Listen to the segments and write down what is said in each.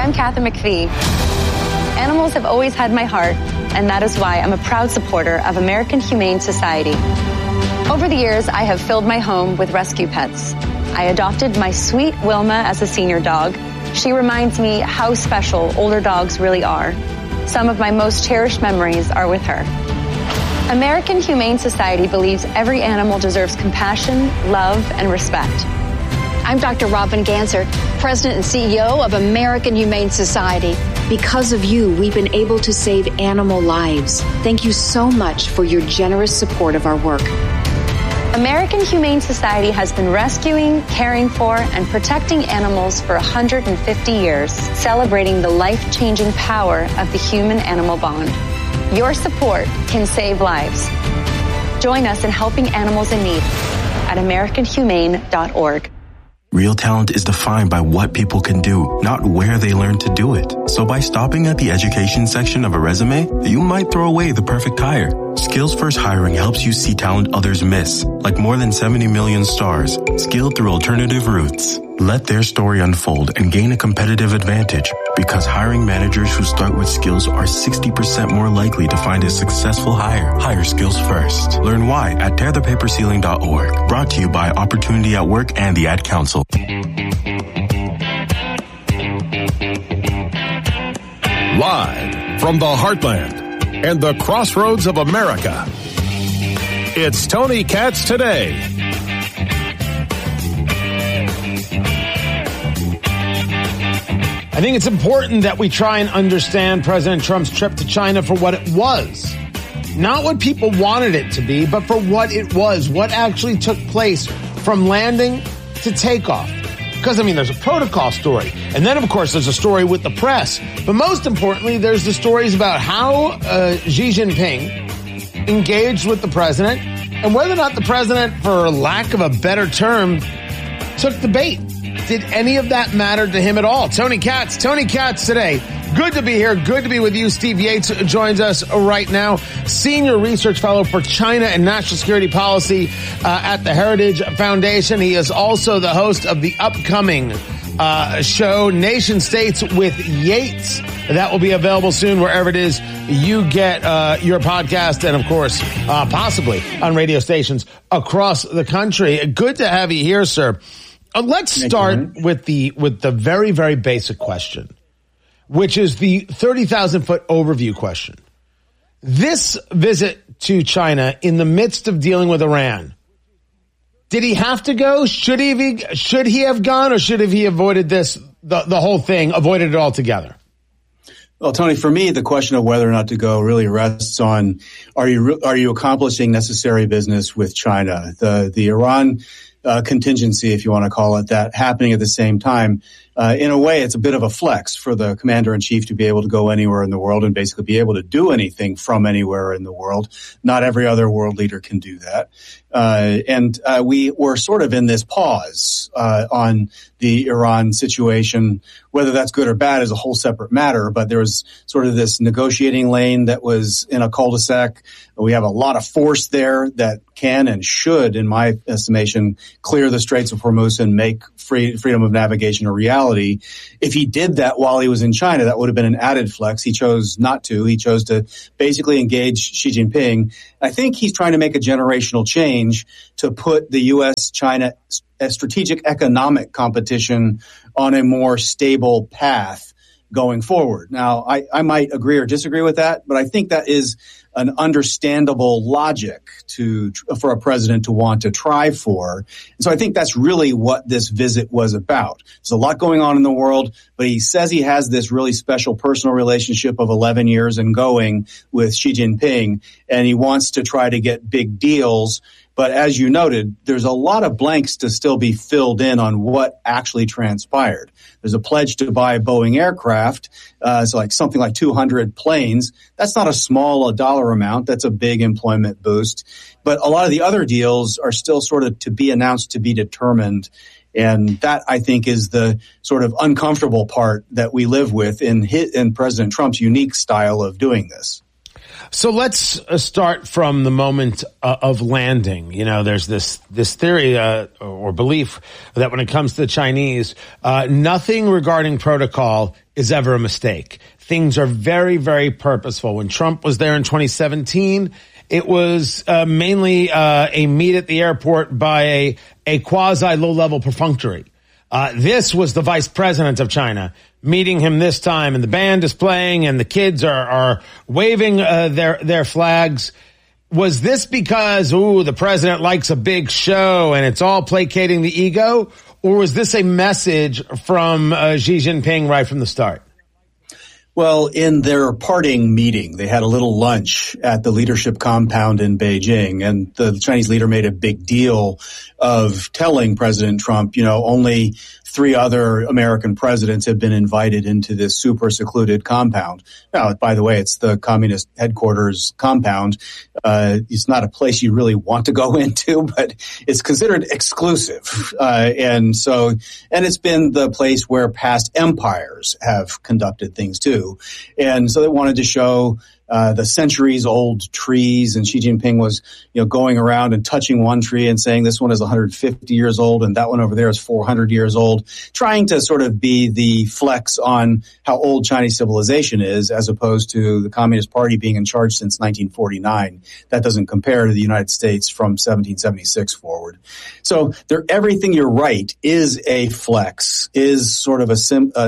I'm Catherine McPhee. Animals have always had my heart, and that is why I'm a proud supporter of American Humane Society. Over the years, I have filled my home with rescue pets. I adopted my sweet Wilma as a senior dog. She reminds me how special older dogs really are. Some of my most cherished memories are with her. American Humane Society believes every animal deserves compassion, love, and respect. I'm Dr. Robin Ganser, President and CEO of American Humane Society. Because of you, we've been able to save animal lives. Thank you so much for your generous support of our work. American Humane Society has been rescuing, caring for, and protecting animals for 150 years, celebrating the life-changing power of the human-animal bond. Your support can save lives. Join us in helping animals in need at AmericanHumane.org. Real talent is defined by what people can do, not where they learn to do it. So by stopping at the education section of a resume, you might throw away the perfect hire. Skills First Hiring helps you see talent others miss, like more than 70 million stars, skilled through alternative routes. Let their story unfold and gain a competitive advantage, because hiring managers who start with skills are 60% more likely to find a successful hire. Hire skills first. Learn why at tearthepaperceiling.org. Brought to you by Opportunity at Work and the Ad Council. Live from the heartland and the crossroads of America, it's Tony Katz Today. I think it's important that we try and understand President Trump's trip to China for what it was. Not what people wanted it to be, but for what it was, what actually took place from landing to takeoff. Because, there's a protocol story. And then, of course, there's a story with the press. But most importantly, there's the stories about how Xi Jinping engaged with the president and whether or not the president, for lack of a better term, took the bait. Did any of that matter to him at all? Tony Katz Today. Good to be here. Good to be with you. Steve Yates joins us right now. Senior Research Fellow for China and National Security Policy at the Heritage Foundation. He is also the host of the upcoming show, Nation States with Yates. That will be available soon wherever it is you get your podcast, and of course, possibly on radio stations across the country. Good to have you here, sir. Let's start with the very, very basic question, which is the 30,000-foot overview question. This visit to China in the midst of dealing with Iran, did he have to go? Should he have gone, or should he avoided the whole thing, avoided it altogether? Well, Tony, for me, the question of whether or not to go really rests on, are you accomplishing necessary business with China? The Iran contingency, if you want to call it that, happening at the same time. In a way, it's a bit of a flex for the commander-in-chief to be able to go anywhere in the world and basically be able to do anything from anywhere in the world. Not every other world leader can do that. And we were sort of in this pause on the Iran situation. Whether that's good or bad is a whole separate matter, but there was sort of this negotiating lane that was in a cul-de-sac. We have a lot of force there that can and should, in my estimation, clear the Straits of Hormuz and make freedom of navigation a reality. If he did that while he was in China, that would have been an added flex. He chose not to. He chose to basically engage Xi Jinping. I think he's trying to make a generational change to put the U.S.-China strategic economic competition on a more stable path going forward. Now, I might agree or disagree with that, but I think that is an understandable logic for a president to want to try for. And so I think that's really what this visit was about. There's a lot going on in the world, but he says he has this really special personal relationship of 11 years and going with Xi Jinping, and he wants to try to get big deals. But as you noted, there's a lot of blanks to still be filled in on what actually transpired. There's a pledge to buy Boeing aircraft, so like something like 200 planes. That's not a small dollar amount. That's a big employment boost. But a lot of the other deals are still sort of to be announced, to be determined. And that, I think, is the sort of uncomfortable part that we live with in President Trump's unique style of doing this. So let's start from the moment of landing. You know, there's this theory or belief that when it comes to the Chinese, nothing regarding protocol is ever a mistake. Things are very, very purposeful. When Trump was there in 2017, it was mainly a meet at the airport by a quasi low-level perfunctory. This was the vice president of China meeting him this time, and the band is playing and the kids are waving their flags. Was this because, the president likes a big show and it's all placating the ego? Or was this a message from Xi Jinping right from the start? Well, in their parting meeting, they had a little lunch at the leadership compound in Beijing, and the Chinese leader made a big deal of telling President Trump, only 3 other American presidents have been invited into this super secluded compound. Now, by the way, it's the communist headquarters compound. It's not a place you really want to go into, but it's considered exclusive. And it's been the place where past empires have conducted things too. And so they wanted to show the centuries-old trees, and Xi Jinping was, going around and touching one tree and saying this one is 150 years old and that one over there is 400 years old, trying to sort of be the flex on how old Chinese civilization is, as opposed to the Communist Party being in charge since 1949. That doesn't compare to the United States from 1776 forward. So everything, you're right, is a flex, is sort of a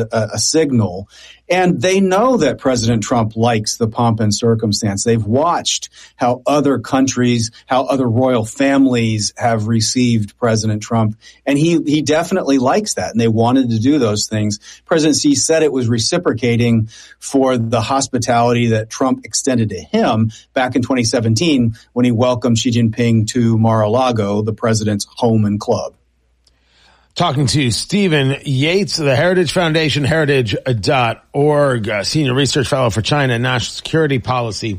signal. And they know that President Trump likes the pomp and circumstance. They've watched how other countries, how other royal families have received President Trump. And he definitely likes that. And they wanted to do those things. President Xi said it was reciprocating for the hospitality that Trump extended to him back in 2017 when he welcomed Xi Jinping to Mar-a-Lago, the president's home and club. Talking to Stephen Yates of the Heritage Foundation, heritage.org, Senior Research Fellow for China and National Security Policy.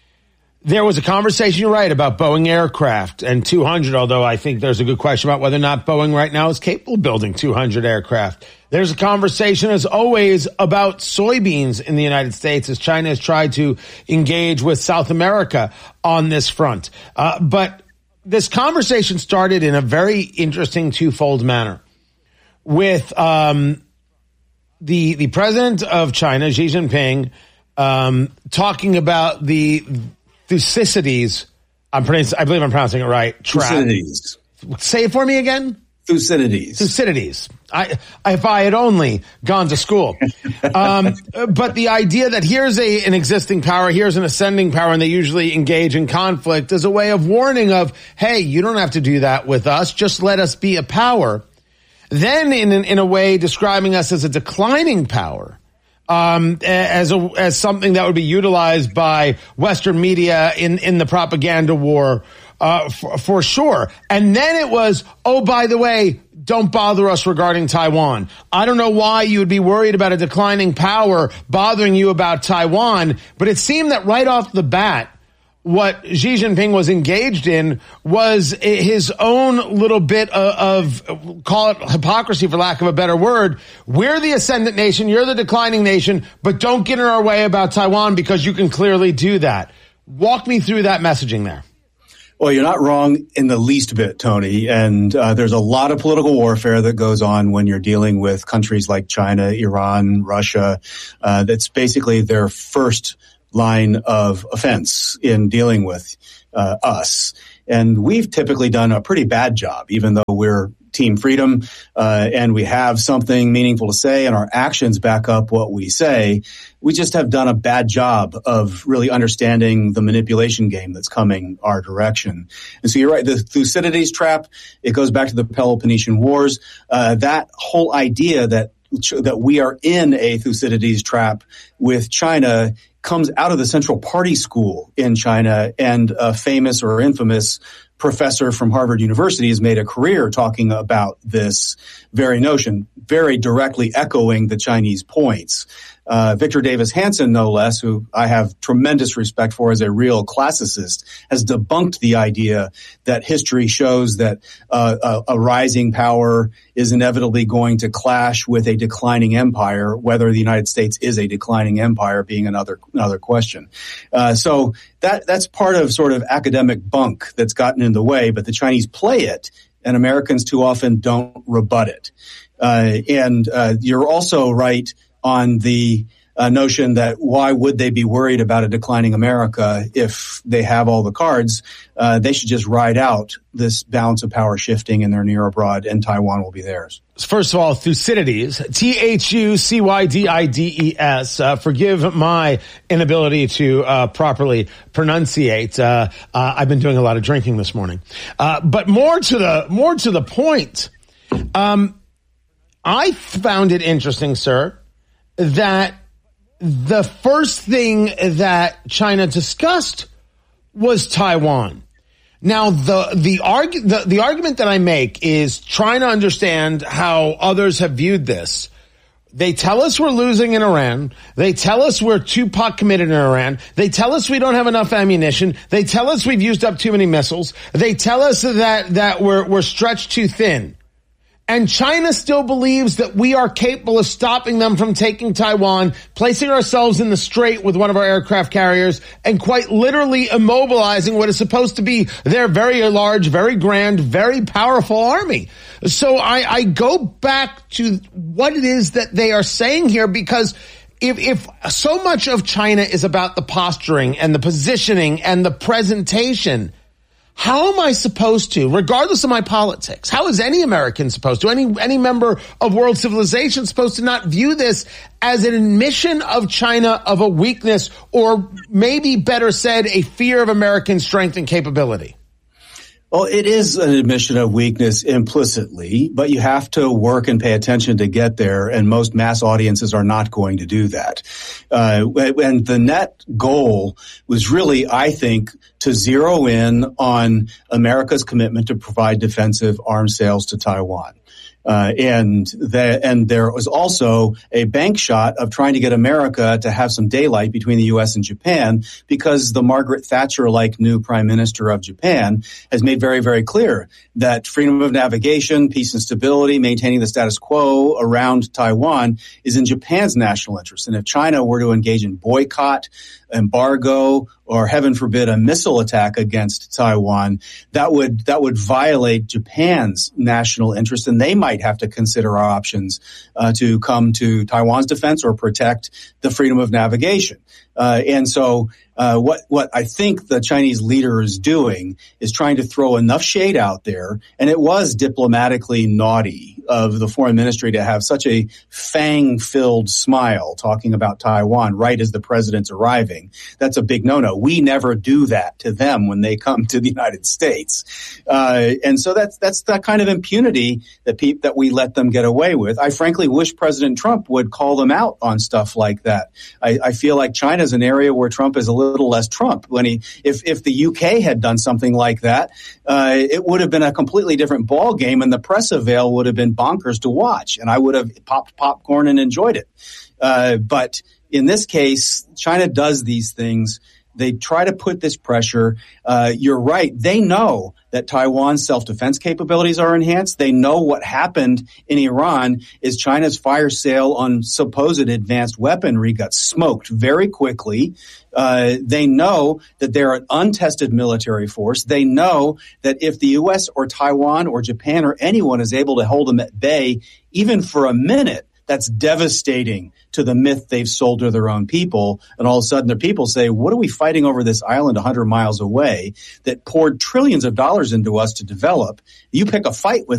There was a conversation, you're right, about Boeing aircraft and 200, although I think there's a good question about whether or not Boeing right now is capable of building 200 aircraft. There's a conversation, as always, about soybeans in the United States as China has tried to engage with South America on this front. But this conversation started in a very interesting twofold manner with the president of China, Xi Jinping, talking about the Thucydides. I believe I'm pronouncing it right. Thucydides. Say it for me again. Thucydides. If I had only gone to school. But the idea that here's an existing power, here's an ascending power, and they usually engage in conflict as a way of warning of, hey, you don't have to do that with us. Just let us be a power. Then in a way describing us as a declining power, as something that would be utilized by Western media in the propaganda war, for sure. And then it was, oh, by the way, don't bother us regarding Taiwan. I don't know why you would be worried about a declining power bothering you about Taiwan, but it seemed that right off the bat, what Xi Jinping was engaged in was his own little bit of call it hypocrisy for lack of a better word. We're the ascendant nation, you're the declining nation, but don't get in our way about Taiwan because you can clearly do that. Walk me through that messaging there. Well, you're not wrong in the least bit, Tony. And there's a lot of political warfare that goes on when you're dealing with countries like China, Iran, Russia. That's basically their first line of offense in dealing with us. And we've typically done a pretty bad job, even though we're Team Freedom, and we have something meaningful to say and our actions back up what we say. We just have done a bad job of really understanding the manipulation game that's coming our direction. And so you're right, the Thucydides trap, it goes back to the Peloponnesian Wars. That whole idea that we are in a Thucydides trap with China comes out of the Central Party School in China, and a famous or infamous professor from Harvard University has made a career talking about this very notion, very directly echoing the Chinese points. Victor Davis Hanson, no less, who I have tremendous respect for as a real classicist, has debunked the idea that history shows that a rising power is inevitably going to clash with a declining empire, whether the United States is a declining empire being another question. So that's part of sort of academic bunk that's gotten in the way, but the Chinese play it, and Americans too often don't rebut it. And you're also right on the notion that why would they be worried about a declining America if they have all the cards? They should just ride out this balance of power shifting in their near abroad, and Taiwan will be theirs. First of all, Thucydides, Thucydides. Forgive my inability to properly pronunciate. I've been doing a lot of drinking this morning. But more to the point. I found it interesting, sir, that the first thing that China discussed was Taiwan. Now, the argument that I make is trying to understand how others have viewed this. They tell us we're losing in Iran. They tell us we're too pot committed in Iran. They tell us we don't have enough ammunition. They tell us we've used up too many missiles. They tell us that we're stretched too thin. And China still believes that we are capable of stopping them from taking Taiwan, placing ourselves in the strait with one of our aircraft carriers, and quite literally immobilizing what is supposed to be their very large, very grand, very powerful army. So I go back to what it is that they are saying here, because if so much of China is about the posturing and the positioning and the presentation, how am I supposed to, regardless of my politics, how is any American supposed to, any member of world civilization supposed to not view this as an admission of China of a weakness, or maybe better said, a fear of American strength and capability? Well, it is an admission of weakness implicitly, but you have to work and pay attention to get there, and most mass audiences are not going to do that. And the net goal was really, I think, to zero in on America's commitment to provide defensive arms sales to Taiwan. And there was also a bank shot of trying to get America to have some daylight between the U.S. and Japan, because the Margaret Thatcher-like new prime minister of Japan has made very, very clear that freedom of navigation, peace and stability, maintaining the status quo around Taiwan is in Japan's national interest. And if China were to engage in boycott, embargo, or heaven forbid a missile attack against Taiwan, that would violate Japan's national interest, and they might have to consider our options to come to Taiwan's defense or protect the freedom of navigation. And so what I think the Chinese leader is doing is trying to throw enough shade out there, and it was diplomatically naughty of the foreign ministry to have such a fang-filled smile talking about Taiwan right as the president's arriving. That's a big no-no. We never do that to them when they come to the United States. And so that's that kind of impunity that we let them get away with. I frankly wish President Trump would call them out on stuff like that. I feel like China's an area where Trump is a little less Trump. If the UK had done something like that, it would have been a completely different ball game, and the press avail would have been bonkers to watch, and I would have popped popcorn and enjoyed it. But in this case, China does these things. They try to put this pressure. You're right. They know that Taiwan's self-defense capabilities are enhanced. They know what happened in Iran is China's fire sale on supposed advanced weaponry got smoked very quickly. They know that they're an untested military force. They know that if the U.S. or Taiwan or Japan or anyone is able to hold them at bay, even for a minute, that's devastating to the myth they've sold to their own people. And all of a sudden their people say, what are we fighting over this island 100 miles away that poured trillions of dollars into us to develop? You pick a fight with